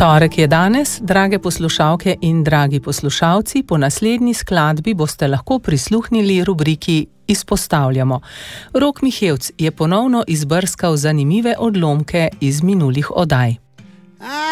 Torek je danes, drage poslušalke in dragi poslušalci, po naslednji skladbi boste lahko prisluhnili rubriki Izpostavljamo. Rok Mihevc je ponovno izbrskal zanimive odlomke iz minulih oddaj.